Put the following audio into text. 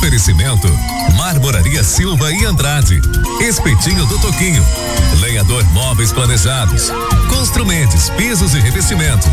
Oferecimento Marmoraria Silva e Andrade, Espetinho do Toquinho, Lenhador Móveis Planejados, Construmentos, Pisos e Revestimentos,